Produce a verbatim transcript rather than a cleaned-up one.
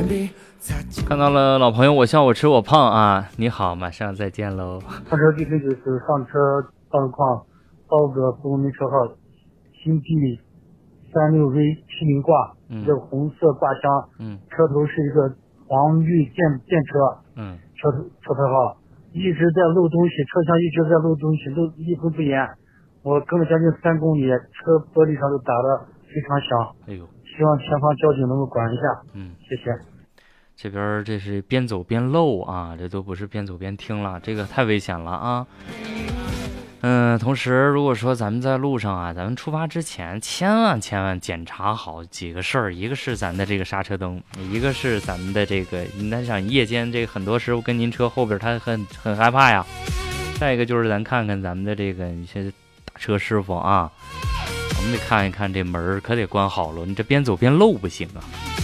看到了老朋友，我笑我吃我胖啊！你好，马上再见喽。 上车地址就是上车到路况报个公民车号新 D 三六 V 七零挂， 嗯， 一个红色挂箱， 嗯， 车头是一个黄绿电电车， 嗯， 车车牌号一直在漏东西，车厢一直在漏东西，漏一分不言。我跟了将近三公里，车玻璃上都打得非常响。 哎呦， 希望前方交警能够管一下。 嗯， 谢谢。 这边这是边走边漏啊，这都不是边走边听了，这个太危险了啊。嗯，同时如果说咱们在路上啊，咱们出发之前千万千万检查好几个事儿，一个是咱的这个刹车灯，一个是咱们的这个，你想夜间这个很多师傅跟您车后边他很很害怕呀。再一个就是咱看看咱们的这个一些打车师傅啊，我们得看一看这门可得关好了，你这边走边漏不行啊。